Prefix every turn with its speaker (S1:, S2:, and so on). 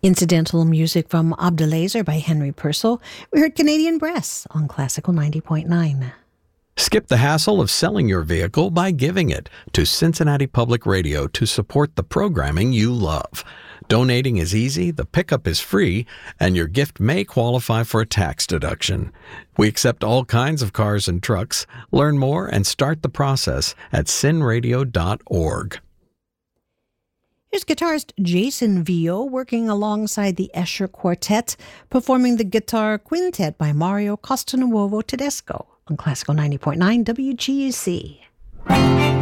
S1: Incidental music from Abdelazer by Henry Purcell. We heard Canadian Breasts on Classical 90.9.
S2: Skip the hassle of selling your vehicle by giving it to Cincinnati Public Radio to support the programming you love. Donating is easy, the pickup is free, and your gift may qualify for a tax deduction. We accept all kinds of cars and trucks. Learn more and start the process at cinradio.org.
S1: Here's guitarist Jason Vio working alongside the Escher Quartet, performing the guitar quintet by Mario Costanuovo Tedesco on Classical 90.9 WGUC.